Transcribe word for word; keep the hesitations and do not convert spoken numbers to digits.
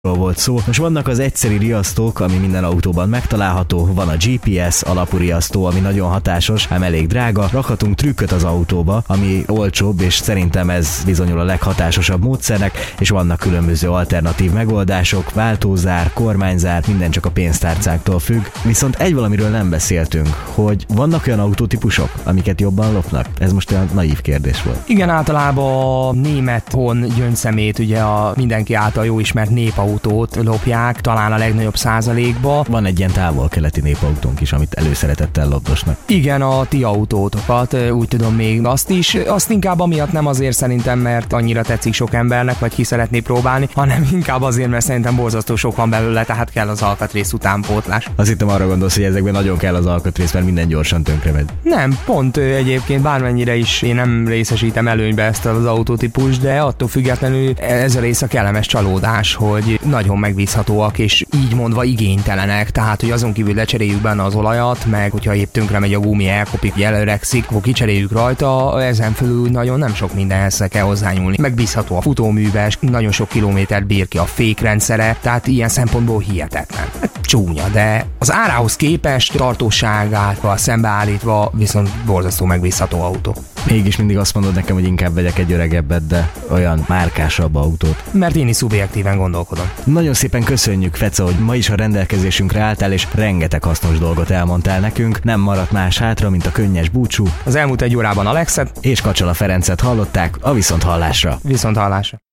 volt szó. Most vannak az egyszeri riasztók, ami minden autóban megtalálható, van a gé pé es alapú riasztó, ami nagyon hatásos, ám elég drága, rakhatunk trükköt az autóba, ami olcsóbb, és szerintem ez bizonyul a leghatásosabb módszernek, és vannak különböző alternatív megoldások, váltózár, kormányzár, minden csak a pénztárcáktól függ. Viszont egy valamiről nem beszéltünk, hogy vannak olyan autótípusok, amiket jobban lopnak? Ez most olyan naív kérdés volt. Igen, általában a német hon gyöngyszemét, ugye a mindenki által jó ismert népautót lopják, talán a legnagyobb százalékba. Van egy ilyen távol-keleti népautónk is, amit előszeretettel lopdosnak. Igen, a ti autótokat, úgy tudom még azt is, azt inkább amiatt nem azért szerintem, mert annyira tetszik sok embernek, vagy ki szeretné próbálni, hanem inkább azért, mert szerintem borzasztó sok van belőle, tehát kell az alkatrész utánpótlás. Azt hittem arra gondolsz, hogy ezekben nagyon kell az alkatrész, mert minden gyorsan tönkre megy. Nem, pont egyébként bármennyire is én nem részesítem előnybe ezt az autótípus, de attól függetlenül ez a rész a kellemes csalódás, hogy nagyon megbízhatóak és így mondva igénytelenek, tehát hogy azon kívül lecseréljük benne az olajat, meg hogyha épp tönkre megy a gumi, elkopik, elöregszik, akkor kicseréljük rajta, ezen felül nagyon nem sok mindenhez kell hozzányúlni. Megbízható a futóműves, nagyon sok kilométert bír ki a fékrendszere, tehát ilyen szempontból hihetetlen. Csúnya, de az árához képest tartóságával szembeállítva viszont borzasztó megbízható autó. Mégis mindig azt mondod nekem, hogy inkább vegyek egy öregebbet, de olyan márkásabb autót. Mert én is szubjektíven gondolkodom. Nagyon szépen köszönjük, Feca, hogy ma is a rendelkezésünkre álltál, és rengeteg hasznos dolgot elmondtál nekünk. Nem maradt más hátra, mint a könnyes búcsú. Az elmúlt egy órában Alexet és Kacsala Ferencet hallották, a viszonthallásra. Viszonthallásra.